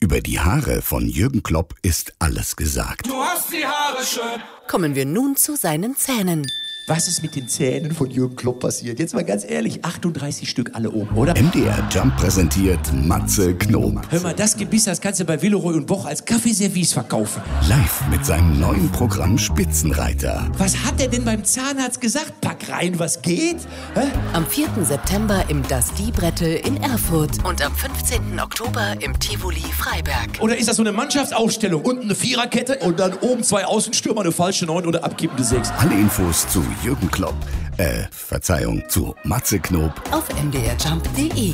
Über die Haare von Jürgen Klopp ist alles gesagt. Du hast die Haare schön. Kommen wir nun zu seinen Zähnen. Was ist mit den Zähnen von Jürgen Klopp passiert? Jetzt mal ganz ehrlich, 38 Stück alle oben, oder? MDR Jump präsentiert Matze Knob. Hör mal, das Gebiss, das kannst du bei Villeroy und Boch als Kaffeeservice verkaufen. Live mit seinem neuen Programm Spitzenreiter. Was hat er denn beim Zahnarzt gesagt? Pack rein, was geht? Hä? Am 4. September im Das Diebrettel in Erfurt und am 15. Oktober im Tivoli Freiberg. Oder ist das so eine Mannschaftsausstellung? Unten eine Viererkette und dann oben 2 Außenstürmer, eine falsche 9 oder abkippende 6. Alle Infos zu Jürgen Klopp, zu Matze Knob auf mdrjump.de.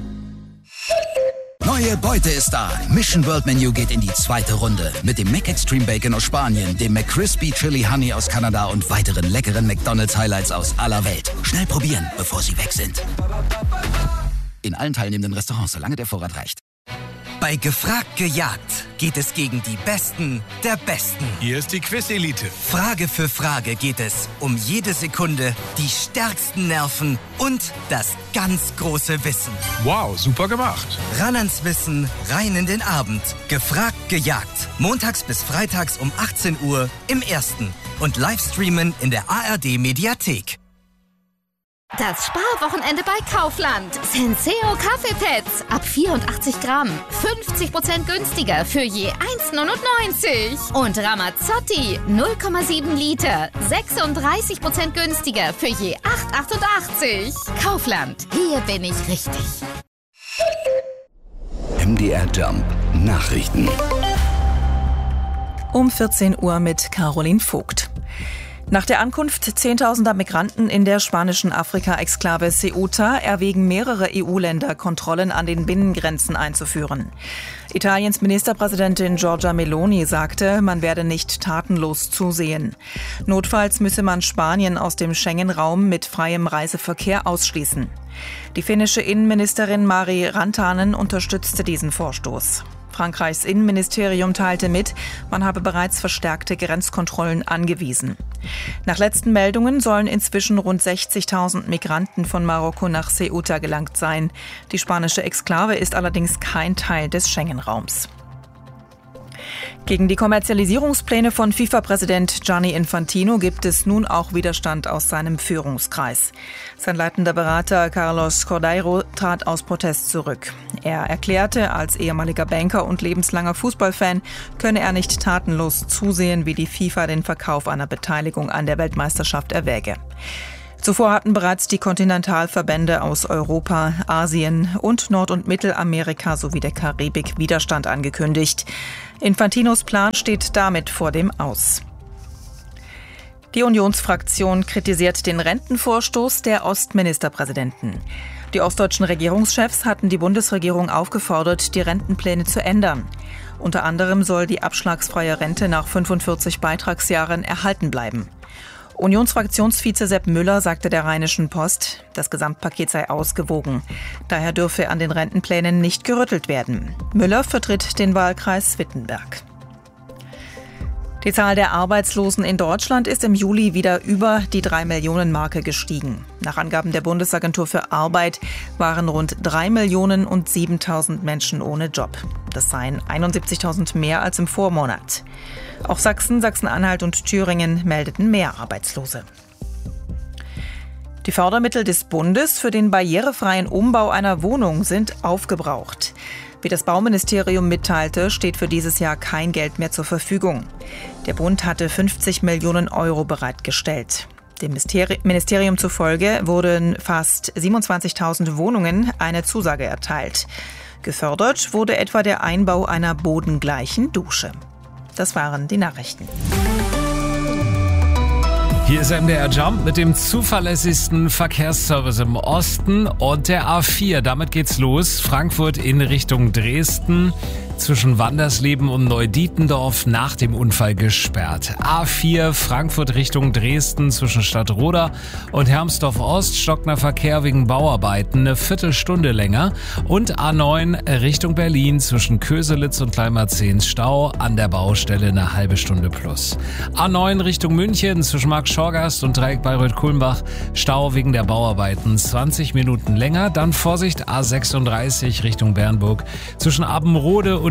Neue Beute ist da. Mission World Menu geht in die 2. Runde. Mit dem McExtreme Bacon aus Spanien, dem McCrispy Chili Honey aus Kanada und weiteren leckeren McDonald's Highlights aus aller Welt. Schnell probieren, bevor sie weg sind. In allen teilnehmenden Restaurants, solange der Vorrat reicht. Bei Gefragt gejagt geht es gegen die Besten der Besten. Hier ist die Quiz-Elite. Frage für Frage geht es um jede Sekunde, die stärksten Nerven und das ganz große Wissen. Wow, super gemacht. Ran ans Wissen, rein in den Abend. Gefragt gejagt. Montags bis freitags um 18 Uhr im Ersten. Und Livestreamen in der ARD-Mediathek. Das Sparwochenende bei Kaufland. Senseo Kaffeepads. Ab 84 Gramm. 50% günstiger für je 1,99. Und Ramazzotti. 0,7 Liter. 36% günstiger für je 8,88. Kaufland. Hier bin ich richtig. MDR Jump Nachrichten. Um 14 Uhr mit Caroline Vogt. Nach der Ankunft zehntausender Migranten in der spanischen Afrika-Exklave Ceuta erwägen mehrere EU-Länder, Kontrollen an den Binnengrenzen einzuführen. Italiens Ministerpräsidentin Giorgia Meloni sagte, man werde nicht tatenlos zusehen. Notfalls müsse man Spanien aus dem Schengen-Raum mit freiem Reiseverkehr ausschließen. Die finnische Innenministerin Mari Rantanen unterstützte diesen Vorstoß. Frankreichs Innenministerium teilte mit, man habe bereits verstärkte Grenzkontrollen angewiesen. Nach letzten Meldungen sollen inzwischen rund 60.000 Migranten von Marokko nach Ceuta gelangt sein. Die spanische Exklave ist allerdings kein Teil des Schengen-Raums. Gegen die Kommerzialisierungspläne von FIFA-Präsident Gianni Infantino gibt es nun auch Widerstand aus seinem Führungskreis. Sein leitender Berater Carlos Cordeiro trat aus Protest zurück. Er erklärte, als ehemaliger Banker und lebenslanger Fußballfan könne er nicht tatenlos zusehen, wie die FIFA den Verkauf einer Beteiligung an der Weltmeisterschaft erwäge. Zuvor hatten bereits die Kontinentalverbände aus Europa, Asien und Nord- und Mittelamerika sowie der Karibik Widerstand angekündigt. Infantinos Plan steht damit vor dem Aus. Die Unionsfraktion kritisiert den Rentenvorstoß der Ostministerpräsidenten. Die ostdeutschen Regierungschefs hatten die Bundesregierung aufgefordert, die Rentenpläne zu ändern. Unter anderem soll die abschlagsfreie Rente nach 45 Beitragsjahren erhalten bleiben. Unionsfraktionsvize Sepp Müller sagte der Rheinischen Post, das Gesamtpaket sei ausgewogen. Daher dürfe an den Rentenplänen nicht gerüttelt werden. Müller vertritt den Wahlkreis Wittenberg. Die Zahl der Arbeitslosen in Deutschland ist im Juli wieder über die 3-Millionen-Marke gestiegen. Nach Angaben der Bundesagentur für Arbeit waren rund 3.007.000 Menschen ohne Job. Das seien 71.000 mehr als im Vormonat. Auch Sachsen, Sachsen-Anhalt und Thüringen meldeten mehr Arbeitslose. Die Fördermittel des Bundes für den barrierefreien Umbau einer Wohnung sind aufgebraucht. Wie das Bauministerium mitteilte, steht für dieses Jahr kein Geld mehr zur Verfügung. Der Bund hatte 50 Millionen Euro bereitgestellt. Dem Ministerium zufolge wurden fast 27.000 Wohnungen eine Zusage erteilt. Gefördert wurde etwa der Einbau einer bodengleichen Dusche. Das waren die Nachrichten. Hier ist MDR Jump mit dem zuverlässigsten Verkehrsservice im Osten und der A4. Damit geht's los. Frankfurt in Richtung Dresden. Zwischen Wandersleben und Neudietendorf nach dem Unfall gesperrt. A4 Frankfurt Richtung Dresden zwischen Stadtroda und Hermsdorf Ost. Stockner Verkehr wegen Bauarbeiten eine Viertelstunde länger. Und A9 Richtung Berlin zwischen Köselitz und Kleinmarzehns Stau an der Baustelle eine halbe Stunde plus. A9 Richtung München zwischen Markt-Schorgast und Dreieck Bayreuth-Kulmbach. Stau wegen der Bauarbeiten 20 Minuten länger. Dann Vorsicht A36 Richtung Bernburg zwischen Abenrode und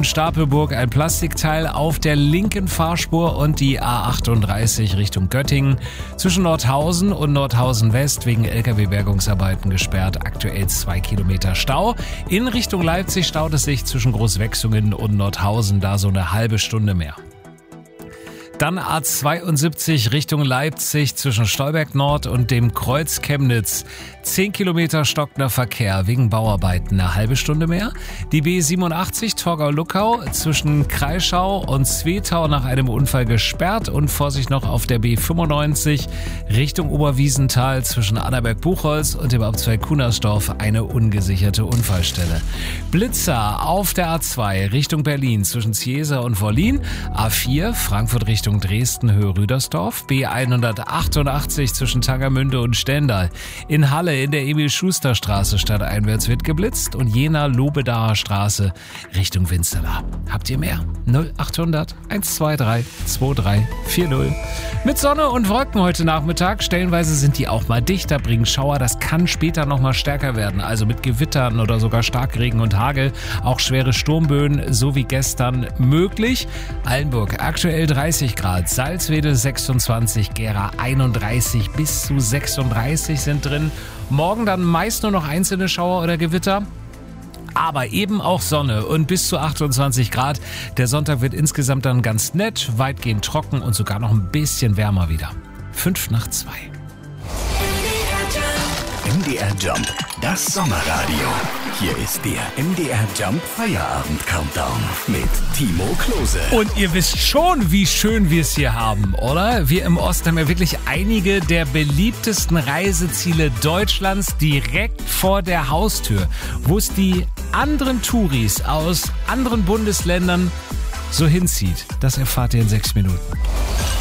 und Stapelburg ein Plastikteil auf der linken Fahrspur und die A38 Richtung Göttingen. Zwischen Nordhausen und Nordhausen West wegen LKW-Bergungsarbeiten gesperrt. Aktuell 2 Kilometer Stau. In Richtung Leipzig staut es sich zwischen Großwechsungen und Nordhausen, da so eine halbe Stunde mehr. Dann A72 Richtung Leipzig zwischen Stolberg Nord und dem Kreuz Chemnitz. 10 Kilometer stockender Verkehr wegen Bauarbeiten, eine halbe Stunde mehr. Die B87 Torgau-Luckau zwischen Kreischau und Zwetau nach einem Unfall gesperrt und Vorsicht noch auf der B95 Richtung Oberwiesenthal zwischen Annaberg-Buchholz und dem Abzweig Kunersdorf eine ungesicherte Unfallstelle. Blitzer auf der A2 Richtung Berlin zwischen Ziesa und Wollin. A4 Frankfurt Richtung Dresden Höhe Rüdersdorf. B188 zwischen Tangermünde und Stendal. In Halle in der Emil-Schuster-Straße stadteinwärts wird geblitzt und Jena-Lobedaer Straße Richtung Winzerla. Habt ihr mehr? 0800 123 2340. Mit Sonne und Wolken heute Nachmittag. Stellenweise sind die auch mal dichter, bringen Schauer. Das kann später noch mal stärker werden. Also mit Gewittern oder sogar Starkregen und Hagel. Auch schwere Sturmböen, so wie gestern, möglich. Allenburg aktuell 30 Grad. Salzwedel 26, Gera 31 bis zu 36 sind drin. Morgen dann meist nur noch einzelne Schauer oder Gewitter. Aber eben auch Sonne und bis zu 28 Grad. Der Sonntag wird insgesamt dann ganz nett, weitgehend trocken und sogar noch ein bisschen wärmer wieder. 5:05. MDR Jump, das Sommerradio. Hier ist der MDR Jump Feierabend Countdown mit Timo Klose. Und ihr wisst schon, wie schön wir es hier haben, oder? Wir im Osten haben ja wirklich einige der beliebtesten Reiseziele Deutschlands direkt vor der Haustür, wo es die anderen Touris aus anderen Bundesländern so hinzieht. Das erfahrt ihr in 6 Minuten.